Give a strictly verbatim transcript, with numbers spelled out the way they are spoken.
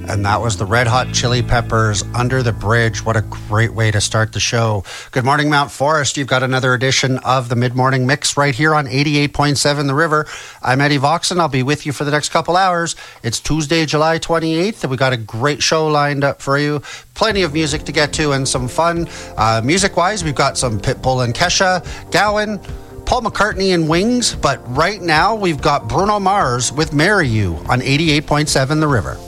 And that was the Red Hot Chili Peppers, Under the Bridge. What a great way to start the show. Good morning, Mount Forest. You've got another edition of the Mid-Morning Mix right here on eighty-eight point seven The River. I'm Eddie Voxon. I'll be with you for the next couple hours. It's Tuesday, July twenty-eighth, and we got a great show lined up for you. Plenty of music to get to and some fun. Uh, music-wise, we've got some Pitbull and Kesha, Gowan, Paul McCartney and Wings, but right now we've got Bruno Mars with Marry You on eighty-eight point seven The River.